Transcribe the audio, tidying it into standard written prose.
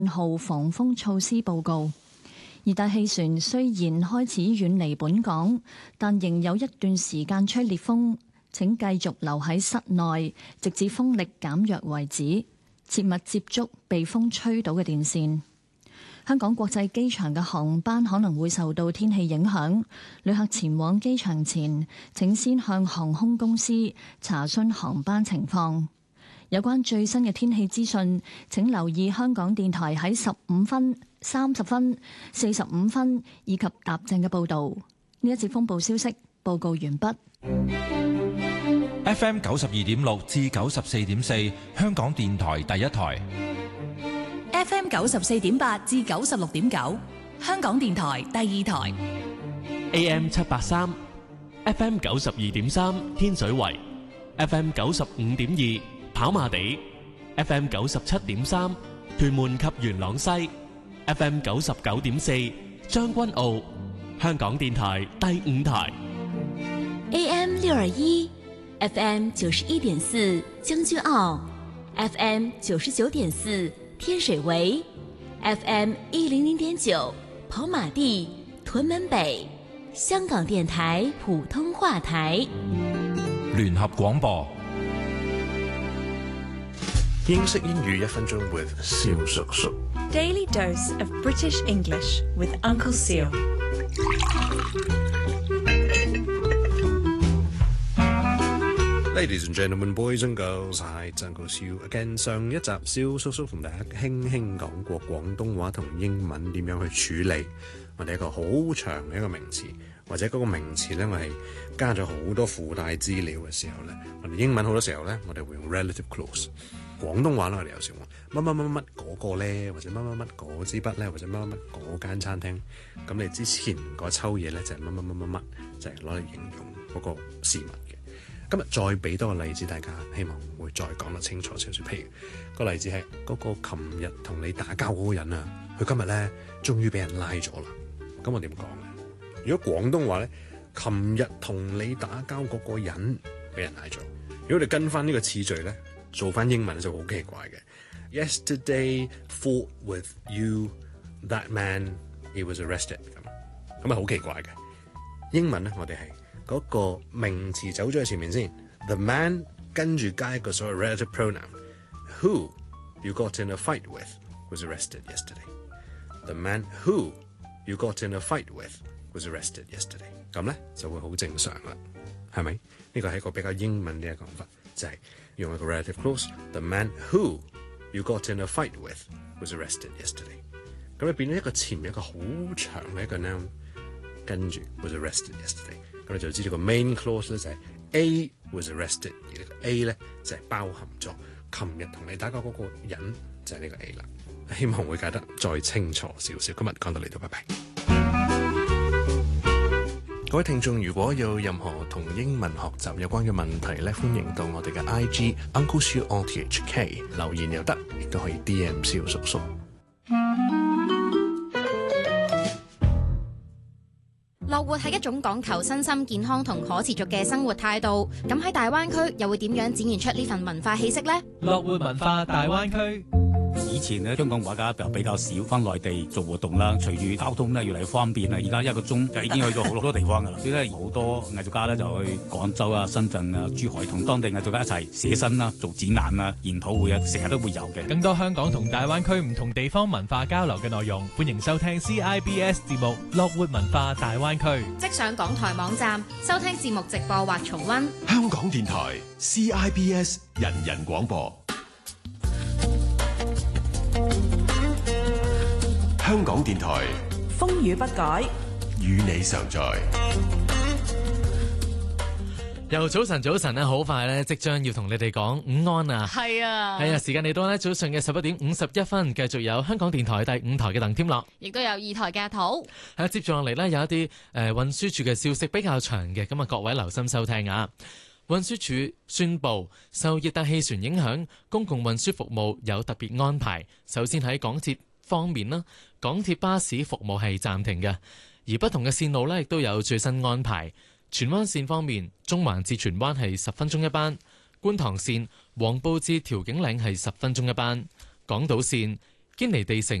號防風措施報告。熱帶氣旋雖然開始遠離本港，但仍有一段時間吹烈風，請繼續留喺室內，直至風力減弱為止，切勿接觸被風吹倒嘅電線。香港國際機場嘅航班可能會受到天氣影響，旅客前往機場前，請先向航空公司查詢航班情況。有關最新嘅天氣資訊，請留意香港電台喺15分、30分、45分以及踏正嘅報導。呢一節風暴消息報告完畢。 FM 92.6至94.4，香港電台第一台。 FM 94.8至96.9，香港電台第二台。 AM 783 ，FM 92.3天水圍 ，FM 95.2跑馬地 ，FM 97.3屯門及元朗西 ，FM 99.4將軍澳，香港電台第五台。 AM 621，FM 91.4將軍澳 ，FM 99.4。天水圍 FM 100.9跑馬地屯門北，香港電台普通話台。 聯合廣播英式英語1分鐘 with 蕭叔叔。 Daily dose of British English with Uncle Seal。 Ladies and gentlemen, boys and girls, hi, it's Uncle Siu again。 上一集蕭叔叔同大家輕輕講過廣東話同英文點樣去處理我哋一個好長嘅一個名詞，或者嗰個名詞咧，我係加咗好多附帶資料嘅時候咧，我哋英文好多時候咧，我哋會用 relative clause。廣東話咧，我哋有時話乜乜乜乜嗰個咧，或者乜乜乜嗰支筆咧，或者乜乜乜嗰間餐廳。咁你之前嗰抽嘢咧就係乜乜乜乜乜，就係攞嚟形容嗰個事物嘅。今日再俾多個例子，大家希望會再講得清楚少少。譬如個例子係嗰個琴日同你打交嗰個人啊，佢今日咧終於俾人拉咗啦。咁我點講咧？如果廣東話咧，琴日同你打交嗰個人俾人拉咗。如果你跟翻呢個次序咧，做翻英文就好奇怪嘅。Yesterday fought with you, that man, he was arrested。咁啊好奇怪嘅。英文咧，我哋係嗰個名詞走咗喺前面先 ，the man 跟住加一個所謂 relative pronoun who you got in a fight with was arrested yesterday。 The man who you got in a fight with was arrested yesterday。 咁咧就會好正常啦，係咪？呢個係一個比較英文嘅講法，就係用一個 relative clause。The man who you got in a fight with was arrested yesterday。 咁你變咗一個前面一個好長嘅一個 noun， 跟住 was arrested yesterday。咁你就知道個 main clause 咧就係 A was arrested， 而呢個 A 咧就係包含咗琴日同你打交嗰個人就係呢個 A 啦。希望會解得再清楚少少。今日講到呢度，拜拜。各位聽眾，如果有任何同英文學習有關嘅問題咧，歡迎到我哋嘅 IG Uncle Siu RTHK 留言又得，亦都可以 DM 蕭叔叔。 樂活係一種講求身心健康同可持續嘅生活態度，咁喺大灣區又會點樣展現出呢份文化氣息呢？ 樂活文化大灣區。 以前咧，香港畫家就比較少翻內地做活動啦。隨住交通咧越嚟越方便啦，而家1個鐘就已經去到好多地方噶啦。所以咧，好多藝術家咧就去廣州啊、深圳啊、珠海同當地藝術家一齊寫生啦、做展覽啊、研討會啊，成日都會有嘅。 更多香港同大灣區唔同地方文化交流嘅內容，歡迎收聽 CIBS 節目《樂活文化大灣區》。 即上港台網站收聽節目直播或重溫。 香港電台 CIBS 人人廣播。香港電台風雨不改， 與你常在。 又早晨咧，好快咧，即將要同你哋講午安啊！ 係啊， 時間嚟到咧，早上嘅11:51，繼續有香港電台第5台嘅鄧添樂， 亦都有2台嘅阿土。 接住落嚟呢，有一啲運輸署嘅消息比較長嘅，咁啊各位留心收聽啊！運輸署宣布，受熱帶氣旋影響，公共運輸服務有特別安排。首先喺港鐵方面啦，港鐵巴士服務係暫停嘅，而不同嘅線路呢亦都有最新安排。荃灣線方面，中環至荃灣係10分鐘一班；觀塘線黃埔至調景嶺係10分鐘一班；港島線堅尼地城